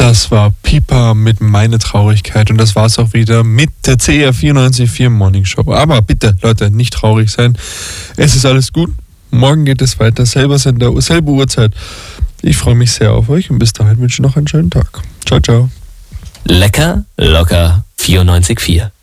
Das war Pipa mit Meine Traurigkeit und das war es auch wieder mit der CR 94.4 Morning Show. Aber bitte, Leute, nicht traurig sein. Es ist alles gut. Morgen geht es weiter. Selber Sender, selbe Uhrzeit. Ich freue mich sehr auf euch und bis dahin wünsche ich noch einen schönen Tag. Ciao, ciao. Lecker, locker, 94.4.